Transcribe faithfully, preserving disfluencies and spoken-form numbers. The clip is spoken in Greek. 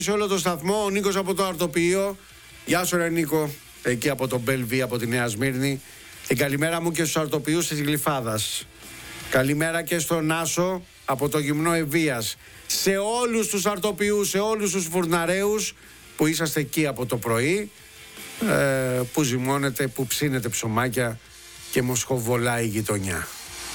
σε όλο το σταθμό. Ο Νίκος από το Αρτοποιείο. Γεια σου ρε Νίκο, εκεί από το Μπέλβι, από τη Νέα Σμύρνη. Και καλημέρα μου και στους Αρτοποιούς της Γλυφάδας. Καλημέρα και στον Άσο από το Γυμνό Ευβίας. Σε όλους τους Αρτοποιούς, σε όλους τους φουρναρέους που είσαστε εκεί από το πρωί, ε, που ζυμώνετε, που ψήνετε ψωμάκια και μοσχοβολάει η γειτονιά.